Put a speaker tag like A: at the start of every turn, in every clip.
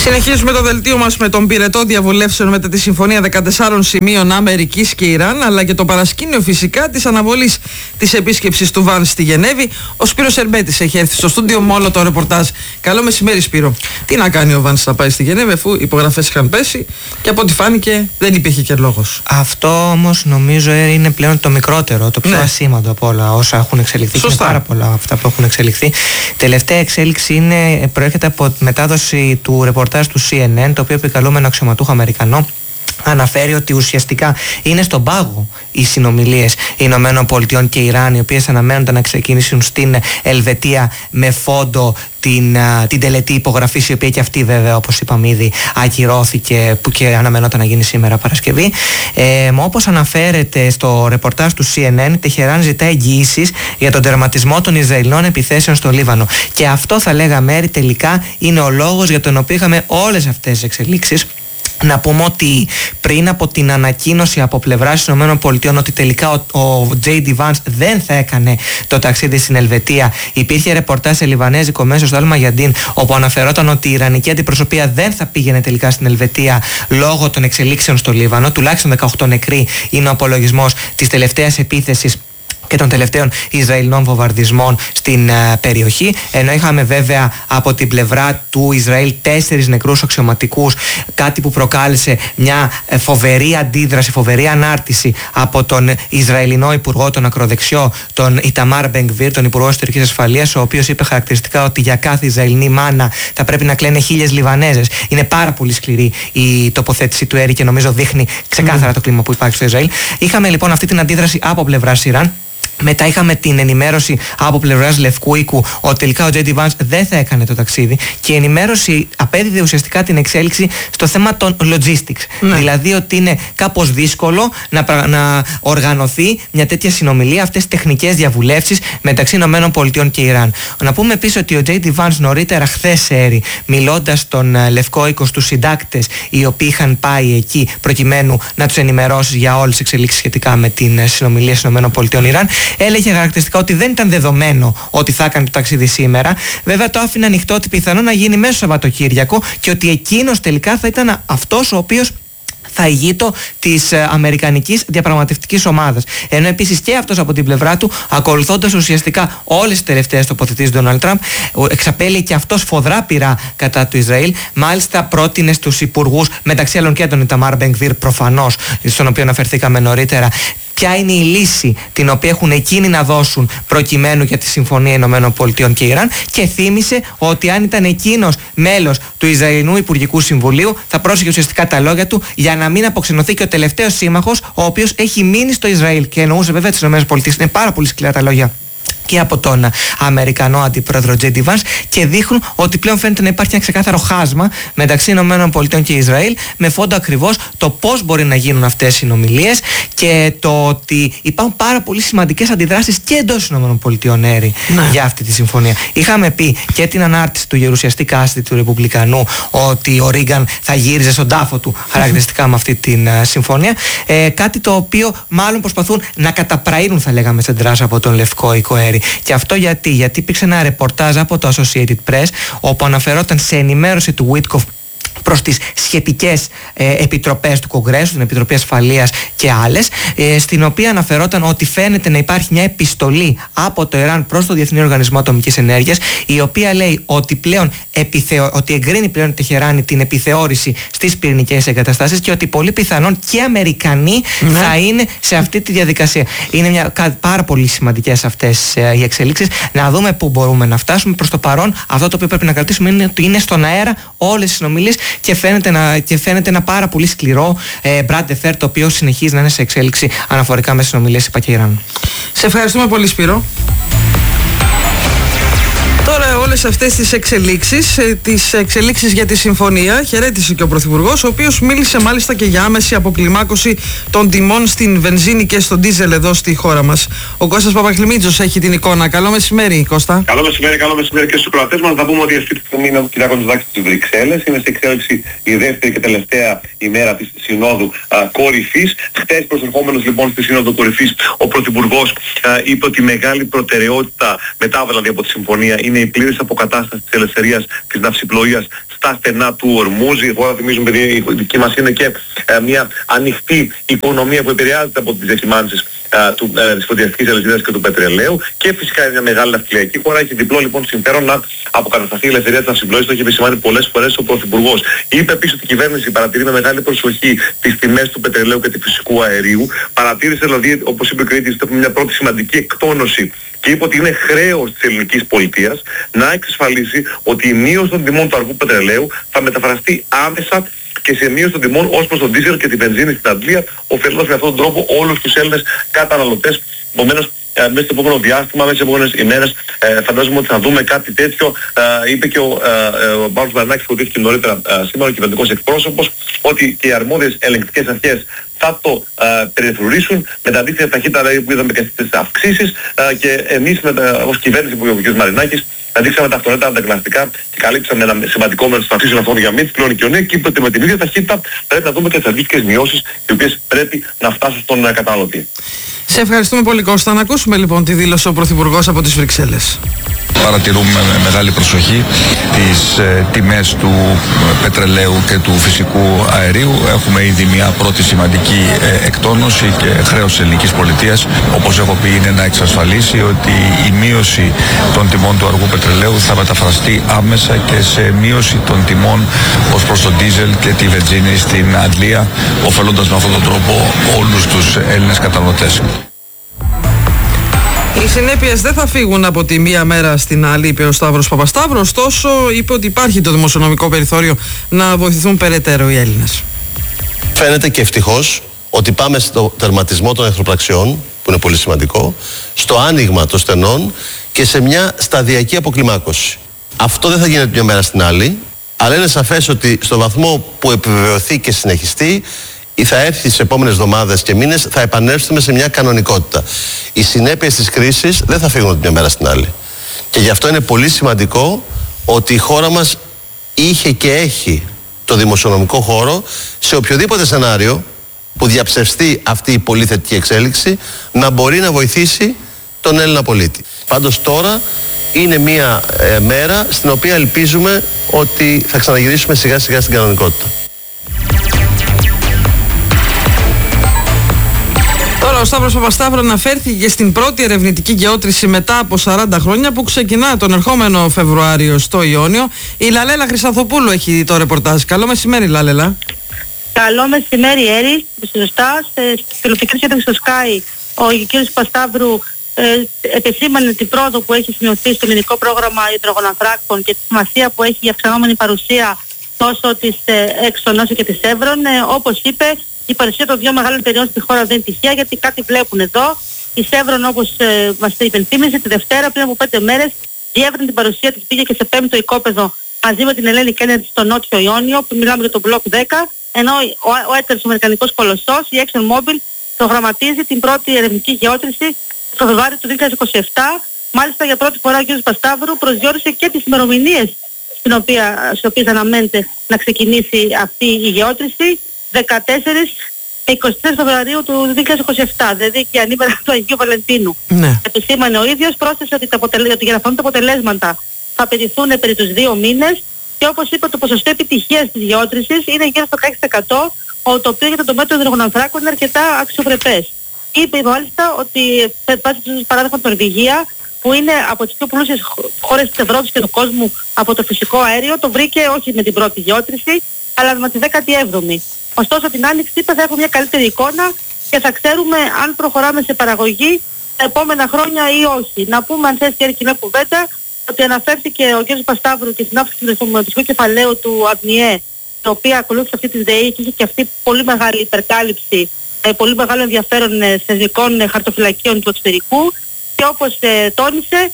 A: Συνεχίζουμε το δελτίο μας με τον πυρετό διαβουλεύσεων μετά τη συμφωνία 14 σημείων Αμερικής και Ιράν, αλλά και το παρασκήνιο φυσικά της αναβολής της επίσκεψης του Βανς στη Γενέβη. Ο Σπύρος Ερμπέτης έχει έρθει στο στούντιο με όλο το ρεπορτάζ. Καλό μεσημέρι, Σπύρο. Τι να κάνει ο Βανς να πάει στη Γενέβη, αφού οι υπογραφές είχαν πέσει και από ό,τι φάνηκε δεν υπήρχε και λόγος.
B: Αυτό όμως νομίζω είναι πλέον το μικρότερο, το πιο ασήμαντο από όλα όσα έχουν εξελιχθεί.
A: Σωστά.
B: Είναι πάρα πολλά αυτά που έχουν εξελιχθεί. Τελευταία εξέλιξη προέρχεται από τη μετάδοση του ρεπορτάζ του CNN, το οποίο επικαλούμενο αξιωματούχο Αμερικανό αναφέρει ότι ουσιαστικά είναι στον πάγο οι συνομιλίες Ηνωμένων Πολιτειών και Ιράν, οι οποίες αναμένονται να ξεκινήσουν στην Ελβετία με φόντο την τελετή υπογραφής, η οποία και αυτή βέβαια, όπως είπαμε ήδη, ακυρώθηκε και αναμενόταν να γίνει σήμερα Παρασκευή. Όπως αναφέρεται στο ρεπορτάζ του CNN, η Τεχεράν ζητά εγγυήσεις για τον τερματισμό των Ισραηλινών επιθέσεων στο Λίβανο. Και αυτό, θα λέγαμε, τελικά είναι ο λόγος για τον οποίο είχαμε όλες αυτές τις εξελίξεις. Να πούμε ότι πριν από την ανακοίνωση από πλευράς των ΗΠΑ ότι τελικά ο J.D. Vance δεν θα έκανε το ταξίδι στην Ελβετία, υπήρχε ρεπορτάζ σε λιβανέζικο μέσο στο Al-Mayadin, όπου αναφερόταν ότι η Ιρανική αντιπροσωπεία δεν θα πήγαινε τελικά στην Ελβετία λόγω των εξελίξεων στο Λίβανο. Τουλάχιστον 18 νεκροί είναι ο απολογισμός της τελευταίας επίθεσης και των τελευταίων Ισραηλινών βομβαρδισμών στην περιοχή, ενώ είχαμε βέβαια από την πλευρά του Ισραήλ 4 νεκρούς αξιωματικούς, κάτι που προκάλεσε μια φοβερή αντίδραση, φοβερή ανάρτηση από τον Ισραηλινό Υπουργό, τον ακροδεξιό, τον Ιταμάρ Μπενγκβίρ, τον Υπουργό Εσωτερικής Ασφαλείας, ο οποίος είπε χαρακτηριστικά ότι για κάθε Ισραηλινή μάνα θα πρέπει να κλαίνε 1000 Λιβανέζες. Είναι πάρα πολύ σκληρή η τοποθέτηση του Έρη και νομίζω δείχνει ξεκάθαρα το κλίμα που υπάρχει στο Ισραήλ. Είχαμε λοιπόν αυτή την αντίδραση από πλευράς Ιράν. Μετά είχαμε την ενημέρωση από πλευράς Λευκού Οίκου ότι τελικά ο J.D. Vance δεν θα έκανε το ταξίδι, και η ενημέρωση απέδιδε ουσιαστικά την εξέλιξη στο θέμα των logistics. Δηλαδή ότι είναι κάπως δύσκολο να οργανωθεί μια τέτοια συνομιλία, αυτές τις τεχνικές διαβουλεύσεις μεταξύ ΗΠΑ και Ιράν. Να πούμε επίσης ότι ο J.D. Vance νωρίτερα χθες, μιλώντας στον Λευκό Οίκο, στους συντάκτες οι οποίοι είχαν πάει εκεί προκειμένου να τους ενημερώσει για όλες τις εξελίξεις σχετικά με την συνομιλία των ΗΠΑ-Ιράν, έλεγε χαρακτηριστικά ότι δεν ήταν δεδομένο ότι θα έκανε το ταξίδι σήμερα. Βέβαια το άφηνε ανοιχτό ότι πιθανόν να γίνει μέσω Σαββατοκύριακο και ότι εκείνος τελικά θα ήταν αυτός ο οποίος θα ηγείτο της αμερικανικής διαπραγματευτικής ομάδας. Ενώ επίσης και αυτός από την πλευρά του, ακολουθώντας ουσιαστικά όλες τις τελευταίες τοποθετήσεις του Ντόναλντ Τραμπ, εξαπέλυε και αυτός φοδρά πειρά κατά του Ισραήλ. Μάλιστα πρότεινε στους υπουργούς, μεταξύ άλλων και τον Ιταμάρ Μπενγκβίρ προφανώς, στον οποίο αναφερθήκαμε νωρίτερα, ποια είναι η λύση την οποία έχουν εκείνοι να δώσουν προκειμένου για τη Συμφωνία Ηνωμένων Πολιτειών και Ιράν, και θύμισε ότι αν ήταν εκείνος μέλος του Ισραηλινού Υπουργικού Συμβουλίου θα πρόσεχε ουσιαστικά τα λόγια του για να μην αποξενωθεί και ο τελευταίος σύμμαχος, ο οποίος έχει μείνει στο Ισραήλ, και εννοούσε βέβαια τις ΗΠΑ. Είναι πάρα πολύ σκληρά τα λόγια και από τον Αμερικανό αντιπρόεδρο J.D. Vance, και δείχνουν ότι πλέον φαίνεται να υπάρχει ένα ξεκάθαρο χάσμα μεταξύ ΗΠΑ και Ισραήλ, με φόντο ακριβώς το πώς μπορεί να γίνουν αυτές οι συνομιλίες και το ότι υπάρχουν πάρα πολύ σημαντικές αντιδράσεις και εντός ΗΠΑ για αυτή τη συμφωνία. Είχαμε πει και την ανάρτηση του γερουσιαστή κάστη του Ρεπουμπλικανού ότι ο Ρίγκαν θα γύριζε στον τάφο του χαρακτηριστικά με αυτή την συμφωνία. Κάτι το οποίο μάλλον προσπαθούν να καταπραίνουν, θα λέγαμε, σεντράς από τον Λευκό Οίκο. Και αυτό γιατί υπήρξε ένα ρεπορτάζ από το Associated Press, όπου αναφερόταν σε ενημέρωση του Witkoff προς τις σχετικές επιτροπές του Κογκρέσου, την Επιτροπή Ασφαλείας και άλλες, στην οποία αναφερόταν ότι φαίνεται να υπάρχει μια επιστολή από το Ιράν προς το Διεθνή Οργανισμό Ατομικής Ενέργειας, η οποία λέει ότι πλέον ότι εγκρίνει πλέον η Τεχεράνη την επιθεώρηση στις πυρηνικές εγκαταστάσεις και ότι πολύ πιθανόν και Αμερικανοί θα είναι σε αυτή τη διαδικασία. Είναι πάρα πολύ σημαντικές αυτές οι εξελίξεις. Να δούμε πού μπορούμε να φτάσουμε. Προς το παρόν, αυτό το οποίο πρέπει να κρατήσουμε είναι ότι είναι στον αέρα όλες οι συνομιλίες, και φαίνεται ένα πάρα πολύ σκληρό Brad Defer, το οποίο συνεχίζει να είναι σε εξέλιξη αναφορικά με συνομιλίες ΗΠΑ και Ιράν.
A: Σε ευχαριστούμε πολύ, Σπύρο. Τώρα όλες αυτές τις εξελίξεις για τη συμφωνία χαιρέτησε και ο Πρωθυπουργός, ο οποίος μίλησε μάλιστα και για άμεση αποκλιμάκωση των τιμών στην βενζίνη και στον ντίζελ εδώ στη χώρα μας. Ο Κώστας Παπαχλημίτζος έχει την εικόνα. Καλό μεσημέρι, Κώστα.
C: Καλό μεσημέρι και στους κροατές μας. Να πούμε ότι αυτή τη στιγμή είναι ο κ. Κοντζάκης στις Βρυξέλλες. Είναι σε εξέλιξη η δεύτερη και τελευταία ημέρα της Συνόδου Κορυφής. Χτες, προσερχόμενος λοιπόν στη Σύνοδο Κορυφής, ο Πρωθυπουργός είπε ότι μεγάλη προτεραιότητα μετά δηλαδή από τη συμφωνία είναι η πλήρης αποκατάσταση της ελευθερίας της ναυσιπλοείας στα στενά του Ορμούζη. Η χώρα, θυμίζουμε, η δική μας είναι και μια ανοιχτή οικονομία που επηρεάζεται από τις διακυμάνσεις της φωτιαστικής αλυσίδας και του πετρελαίου, και φυσικά είναι μια μεγάλη ναυτιλιακή χώρα. Έχει διπλό λοιπόν συμφέρον να αποκατασταθεί η ελευθερία της ναυσιπλοείας. Το έχει επισημάνει πολλές φορές ο Πρωθυπουργός. Είπε επίσης ότι η κυβέρνηση παρατηρεί με μεγάλη προσοχή τις τιμές του πετρελαίου και του φυσικού αερίου. Παρατήρησε δηλαδή, όπως είπε ο Κρήτης, μια πρώτη σημαντική εκτόνωση, και είπε ότι είναι χρέος της ελληνικής πολιτείας να εξασφαλίσει ότι η μείωση των τιμών του αργού πετρελαίου θα μεταφραστεί άμεσα και σε μείωση των τιμών ως προς τον ντίζελ και τη βενζίνη στην Αγγλία, ωφελώντας με αυτόν τον τρόπο όλους τους Έλληνες καταναλωτές. Επομένως, μέσα στο επόμενο διάστημα, μέσα στις επόμενες ημέρες, φαντάζομαι ότι θα δούμε κάτι τέτοιο. Είπε και ο Παύλος Μαρινάκης, που οδήγηκε νωρίτερα σήμερα, ο κυβερνητικός εκπρόσωπος, ότι και οι αρμόδιες ελεγκτικές αρχές θα το περιφρουρήσουν με τα αντίστοιχα ταχύτητα που είδαμε και στις αυξήσεις, και εμείς ως κυβέρνηση, που είπε ο κ. Μαρινάκης, δείξαμε τα αυτονόητα ανταγωνιστικά και καλύψαμε ένα σημαντικό μέρος των αυξήσεων αυτών για μη της πλέον κοινωνία, και είπε ότι με την ίδια ταχύτητα πρέπει να δούμε και τις αντίστοιχες μειώσεις, οι οποίες πρέπει να φτάσουν στον καταναλωτή.
A: Σε ευχαριστούμε πολύ, Κώστα. Να ακούσουμε λοιπόν τη δήλωση ο Πρωθυπουργός από τις Βρυξέλλες.
D: Παρατηρούμε με μεγάλη προσοχή τις τιμές του πετρελαίου και του φυσικού αερίου. Έχουμε ήδη μια πρώτη σημαντική εκτόνωση και χρέος της ελληνικής πολιτείας, όπως έχω πει, είναι να εξασφαλίσει ότι η μείωση των τιμών του αργού πετρελαίου θα μεταφραστεί άμεσα και σε μείωση των τιμών ως προς τον ντίζελ και τη βενζίνη στην Αγγλία, ωφελώντας με αυτόν τον τρόπο όλους τους Έλληνες καταναλωτές.
A: Οι συνέπειες δεν θα φύγουν από τη μία μέρα στην άλλη, είπε ο Σταύρος Παπασταύρου. Ωστόσο, είπε ότι υπάρχει το δημοσιονομικό περιθώριο να βοηθηθούν περαιτέρω οι Έλληνες.
E: Φαίνεται, και ευτυχώς, ότι πάμε στο τερματισμό των εχθροπραξιών, που είναι πολύ σημαντικό, στο άνοιγμα των στενών και σε μια σταδιακή αποκλιμάκωση. Αυτό δεν θα γίνεται μια μέρα στην άλλη, αλλά είναι σαφές ότι στο βαθμό που επιβεβαιωθεί και συνεχιστεί, ή θα έρθει στις επόμενες εβδομάδες και μήνες, θα επανέλθουμε σε μια κανονικότητα. Οι συνέπειες της κρίσης δεν θα φύγουν από τη μια μέρα στην άλλη. Και γι' αυτό είναι πολύ σημαντικό ότι η χώρα μας είχε και έχει το δημοσιονομικό χώρο, σε οποιοδήποτε σενάριο που διαψευστεί αυτή η πολύ θετική εξέλιξη, να μπορεί να βοηθήσει τον Έλληνα πολίτη. Πάντως τώρα είναι μια μέρα στην οποία ελπίζουμε ότι θα ξαναγυρίσουμε σιγά σιγά στην κανονικότητα.
A: Τώρα ο Σταύρος Παπασταύρου αναφέρθηκε στην πρώτη ερευνητική γεώτρηση μετά από 40 χρόνια που ξεκινά τον ερχόμενο Φεβρουάριο στο Ιόνιο. Η Λαλέλα Χρυσανθοπούλου έχει το ρεπορτάζ. Καλό μεσημέρι, Λαλέλα.
F: Καλό μεσημέρι, Έρη. Σωστά, στη τηλεοπτική συνέντευξη στο Sky ο κ. Παπασταύρου επεσήμανε την πρόοδο που έχει σημειωθεί στο ελληνικό πρόγραμμα υδρογονανθράκων και τη σημασία που έχει η αυξανόμενη παρουσία τόσο της Exxon όσο και της Chevron. Όπως είπε, η παρουσία των δύο μεγάλων εταιριών στη χώρα δεν είναι τυχαία, γιατί κάτι βλέπουν εδώ. Η Chevron, όπως μας υπενθύμισε, τη Δευτέρα πριν από 5 μέρες διεύρυνε την παρουσία της, πήγε και σε 5ο οικόπεδο μαζί με την Hellenic Energy στο Νότιο Ιόνιο, που μιλάμε για το Block 10, ενώ ο έτερος ο αμερικανικός κολοσσός, η ExxonMobil, προγραμματίζει την πρώτη ερευνητική γεώτρηση το Φεβρουάριο του 2027. Μάλιστα, για πρώτη φορά ο κ. Παπασταύρου προσδιορίσε και τις ημερομηνίες στις οποίες αναμένεται να ξεκινήσει αυτή η γεώτρηση, 14 με 24 Φεβρουαρίου του 2027, δηλαδή και ανήμερα του Αγίου Βαλεντίνου.
A: Ναι.
F: Επισήμανε ο ίδιος, πρόσθεσε ότι για να φανούν τα αποτελέσματα θα απαιτηθούν περί τους 2 μήνες, και όπως είπε, το ποσοστό επιτυχίας της γεώτρησης είναι γύρω στο 6%, το οποίο για το τομέα των υδρογονανθράκων είναι αρκετά αξιοπρεπές. Είπε μάλιστα ότι βάσει του παράδειγμα την Νορβηγία, που είναι από τις πιο πλούσιες χώρες της Ευρώπης και του κόσμου από το φυσικό αέριο, το βρήκε όχι με την πρώτη γεώτρηση, αλλά με τη 17η. Ωστόσο, την άνοιξη, είπε, θα έχουμε μια καλύτερη εικόνα και θα ξέρουμε αν προχωράμε σε παραγωγή τα επόμενα χρόνια ή όχι. Να πούμε, αν θες, και μια κουβέντα, ότι αναφέρθηκε ο κ. Παπασταύρου και στην αύξηση του χρηματικού κεφαλαίου του ΑΒΝΙΕ, η οποία ακολούθησε αυτή τη ΔΕΗ και είχε και αυτή πολύ μεγάλη υπερκάλυψη, πολύ μεγάλο ενδιαφέρον θεσμικών χαρτοφυλακίων του εξωτερικού, και όπως τόνισε,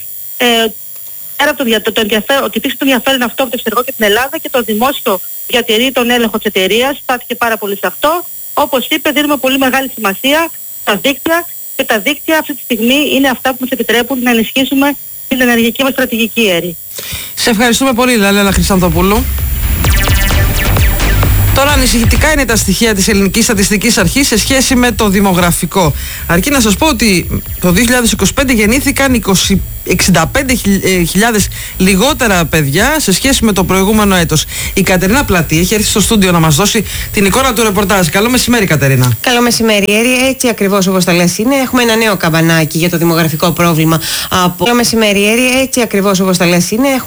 F: πέρα από ότι υπήρξε το ενδιαφέρον αυτό από το εξωτερικό και την Ελλάδα, και το δημόσιο διατηρεί τον έλεγχο της εταιρείας, στάθηκε πάρα πολύ σε αυτό. Όπως είπε, δίνουμε πολύ μεγάλη σημασία στα δίκτυα, και τα δίκτυα αυτή τη στιγμή είναι αυτά που μας επιτρέπουν να ενισχύσουμε την ενεργειακή μας στρατηγική, Έρη.
A: Σε ευχαριστούμε πολύ, Λαλέλα Χρυσανθοπούλου. Τώρα ανησυχητικά είναι τα στοιχεία της Ελληνικής Στατιστικής Αρχής σε σχέση με το δημογραφικό. Αρκεί να σας πω ότι το 2025 γεννήθηκαν 65.000 λιγότερα παιδιά σε σχέση με το προηγούμενο έτος. Η Κατερίνα Πλατή έχει έρθει στο στούντιο να μας δώσει την εικόνα του ρεπορτάζ. Καλό μεσημέρι, Κατερίνα.
G: Καλό μεσημέρι, Έρη. Έτσι ακριβώς όπως τα λες είναι. Έχουμε ένα νέο καμπανάκι για το δημογραφικό πρόβλημα. Καλό μεσημέρι, Έρη. Έτσι ακριβώς όπως τα λες είναι.